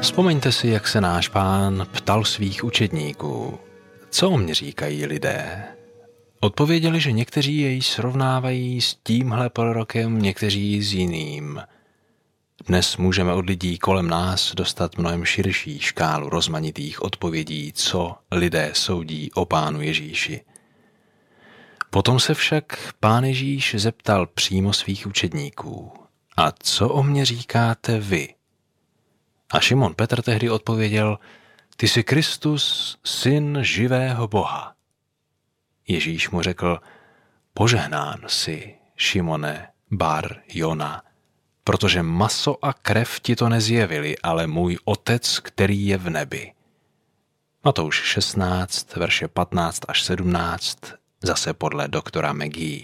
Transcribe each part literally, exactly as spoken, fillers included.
Vzpomeňte si, jak se náš Pán ptal svých učedníků, co o mně říkají lidé. Odpověděli, že někteří jej srovnávají s tímhle prorokem, někteří s jiným. Dnes můžeme od lidí kolem nás dostat mnohem širší škálu rozmanitých odpovědí, co lidé soudí o Pánu Ježíši. Potom se však Pán Ježíš zeptal přímo svých učedníků: a co o mně říkáte vy? A Šimon Petr tehdy odpověděl: ty jsi Kristus, syn živého Boha. Ježíš mu řekl: požehnán jsi, Šimone, bar Jona, protože maso a krev ti to nezjevili, ale můj Otec, který je v nebi. Matouš šestnáct, verše patnáct až sedmnáct, zase podle doktora McGee.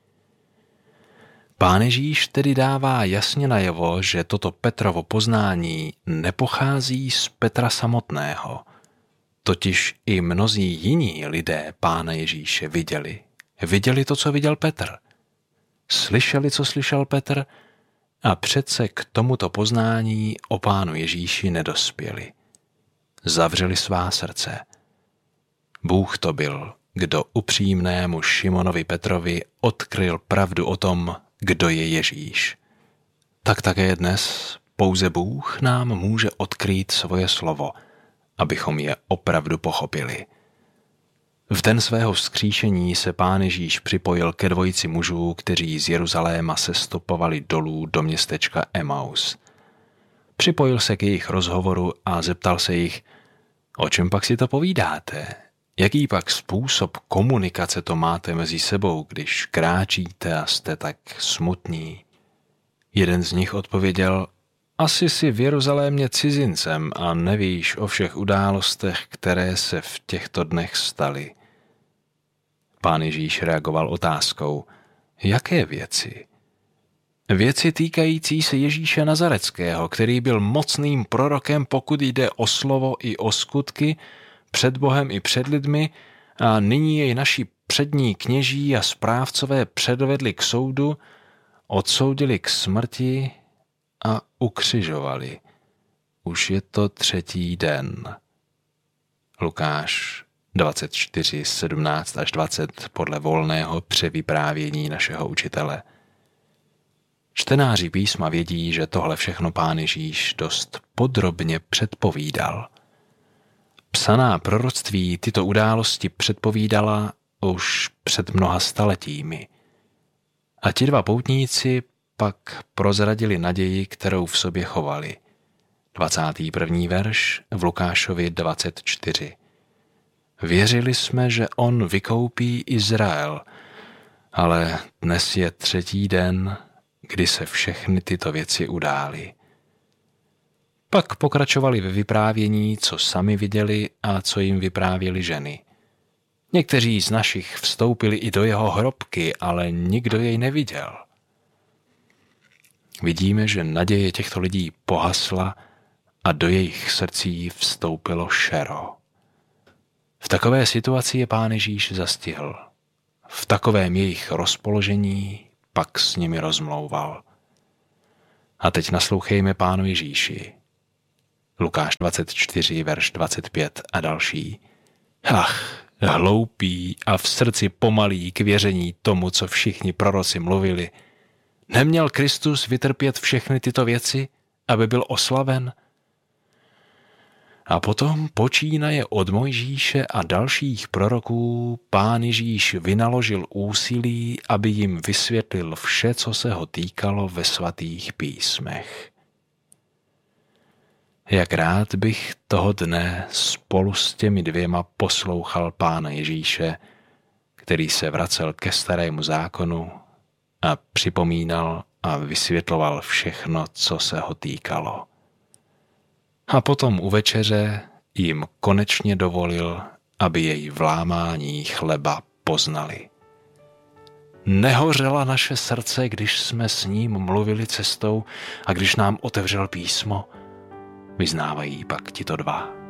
Pán Ježíš tedy dává jasně najevo, že toto Petrovo poznání nepochází z Petra samotného, totiž i mnozí jiní lidé Pána Ježíše viděli. Viděli to, co viděl Petr. Slyšeli, co slyšel Petr, a přece k tomuto poznání o Pánu Ježíši nedospěli. Zavřeli svá srdce. Bůh to byl, kdo upřímnému Šimonovi Petrovi odkryl pravdu o tom, kdo je Ježíš. Tak také dnes pouze Bůh nám může odkrýt svoje slovo, abychom je opravdu pochopili. V den svého vzkříšení se Pán Ježíš připojil ke dvojici mužů, kteří z Jeruzaléma se stopovali dolů do městečka Emaus. Připojil se k jejich rozhovoru a zeptal se jich: o čem pak si to povídáte? Jaký pak způsob komunikace to máte mezi sebou, když kráčíte a jste tak smutní? Jeden z nich odpověděl: asi si v Jeruzalémě cizincem a nevíš o všech událostech, které se v těchto dnech staly. Pán Ježíš reagoval otázkou: jaké věci? Věci týkající se Ježíše Nazareckého, který byl mocným prorokem, pokud jde o slovo i o skutky, před Bohem i před lidmi, a nyní jej naši přední kněží a správcové předvedli k soudu, odsoudili k smrti a ukřižovali. Už je to třetí den. Lukáš dvacet čtyři, sedmnáct až dvacet podle volného převyprávění našeho učitele. Čtenáři písma vědí, že tohle všechno Pán Ježíš dost podrobně předpovídal. Psaná proroctví tyto události předpovídala už před mnoha staletími. A ti dva poutníci pak prozradili naději, kterou v sobě chovali. dvacátý první verš v Lukášovi dvacet čtyři. Věřili jsme, že on vykoupí Izrael, ale dnes je třetí den, kdy se všechny tyto věci udály. Pak pokračovali ve vyprávění, co sami viděli a co jim vyprávěli ženy. Někteří z našich vstoupili i do jeho hrobky, ale nikdo jej neviděl. Vidíme, že naděje těchto lidí pohasla a do jejich srdcí vstoupilo šero. V takové situaci je Pán Ježíš zastihl. V takovém jejich rozpoložení pak s nimi rozmlouval. A teď naslouchejme Pánu Ježíši. Lukáš dvacet čtyři, verš dvacet pět a další. Ach, hloupý a v srdci pomalý k věření tomu, co všichni proroci mluvili. Neměl Kristus vytrpět všechny tyto věci, aby byl oslaven? A potom počínaje od Mojžíše a dalších proroků Pán Ježíš vynaložil úsilí, aby jim vysvětlil vše, co se ho týkalo ve svatých písmech. Jak rád bych toho dne spolu s těmi dvěma poslouchal Pána Ježíše, který se vracel ke starému zákonu a připomínal a vysvětloval všechno, co se ho týkalo. A potom u večeře jim konečně dovolil, aby jej v lámání chleba poznali. Nehořela naše srdce, když jsme s ním mluvili cestou a když nám otevřel písmo? Vyznávají pak tito dva.